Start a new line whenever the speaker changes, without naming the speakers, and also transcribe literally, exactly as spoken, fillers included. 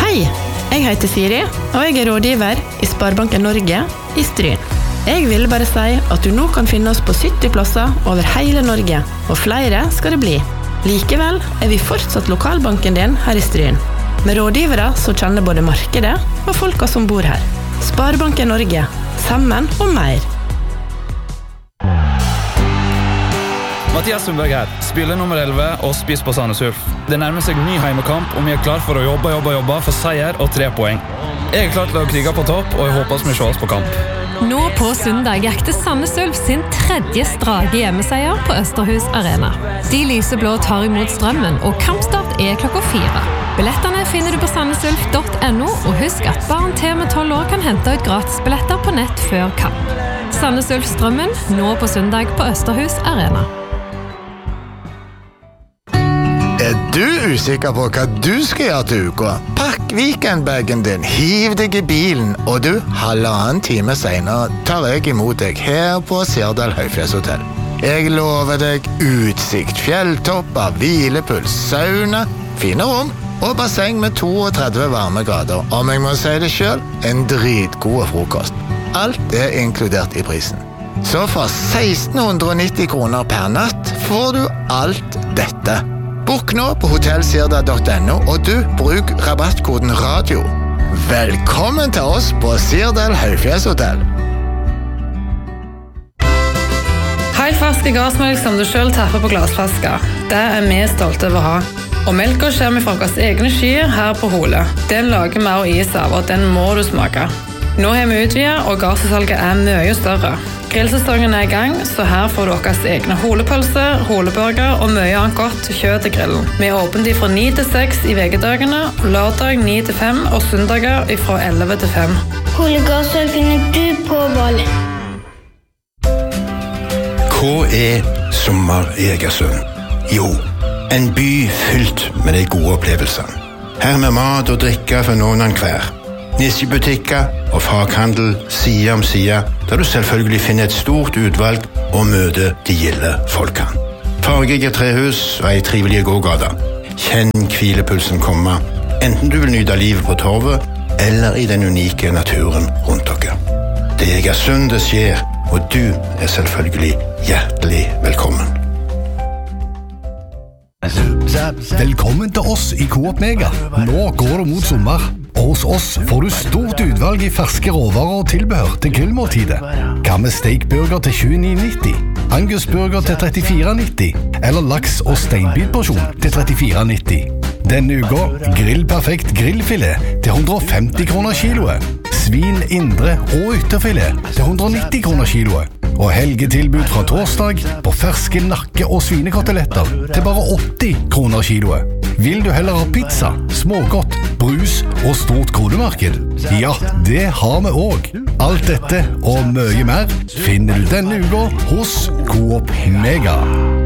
Hei, jeg heter Siri, og jeg er rådgiver i Sparebanken Norge i Stryn. Jeg vil bare si at du nå kan finne oss på sytti plasser over hele Norge, og flere skal det bli. Likevel er vi fortsatt lokalbanken din her i Stryn, med rådgivere som kjenner både markedet og folka som bor her. Sparebanken Norge, sammen og mer.
Mathias Sundberg her, spiller nummer elleve og spiss på Sandnes Ulf. Det nærmer seg ny heimekamp, og vi er klar for å jobbe, jobbe, jobbe for seier og tre poeng. Jeg er klar til å krige på topp, og jeg håper vi ses på kamp.
Nå på søndag jakter Sandnes Ulf sin tredje strake hjemmeseier på Østerhus Arena. De lyseblå tar imot strømmen, og kampstart er klokka fire. Billettene finner du på sandnesulf punktum no, og husk at barn til med tolv år kan hente ut gratisbilletter på nett før kamp. Sandnes Ulf Strømmen, nå på søndag på Østerhus Arena.
Er du usikker på hva du skal gjøre til uka? Pakk weekendbagen din, hiv deg i bilen, og du, halvannen time senere, tar jeg imot deg her på Sirdal Høyfjellshotell. Jeg lover deg utsikt, fjelltopper, hvilepuls, sauna, fine rom og basseng med trettito varme grader. Om jeg må si det selv, en dritgod frokost. Alt er inkludert i prisen. Så for seksten nitti kroner per natt får du alt dette. Bok nå på hotell sirdal punktum no, og du, bruk rabattkoden radio. Velkommen til oss på Sirdal Høyfjellshotell.
Helt ferske gassmelk som du selv tapper på glassflasker. Det er vi stolte over å ha. Og melka kommer fra våre egne skyer her på Hole. Den lager vi også is av, og den må du smake. Nå har vi utvidet, og gasssalget er mye større. Grillsesongen er i gang, så her får du deres egne holepølse, holeburger og mye annet godt kjøtt til grillen. Vi er åpent fra ni til seks i vekedagene, lørdag ni til fem og søndager fra elleve til fem.
Holegassøl finner du på Bali.
Hva er sommer i Egersund? Jo, en by fylt med de gode opplevelsene. Her med mat og drikke for noen av hver. Nisjebutikker og faghandel side om side, der du selvfølgelig finner et stort utvalg og møter de gilde folkene. Fargige trehus og ei trivelig gågata. Kjenn hvilepulsen komme, enten du vil nyte livet på torvet eller i den unike naturen rundt dere. Det er Egersund det skjer, og du er selvfølgelig hjertelig velkommen.
Velkommen til oss i Coop Mega. Nå går det mot sommer. Og hos oss får du stort utvalg i ferske råvarer og tilbehør til grillmåltidet. Hva med steakburger til tjueni nitti, angusburger til trettifire nitti, eller laks- og steinbitporsjon til trettifire nitti. Denne uka grillperfekt grillfilet til hundre femti kroner kiloet, svin, indre og ytterfilet til hundre nitti kroner kiloet, og helgetilbud fra torsdag på ferske nakke- og svinekoteletter til bare åtti kroner kiloet. Vil du heller ha pizza, smågodt, brus og stort kronemarked? Ja, det har vi også. Alt dette og mye mer finner du denne uka hos Coop Mega.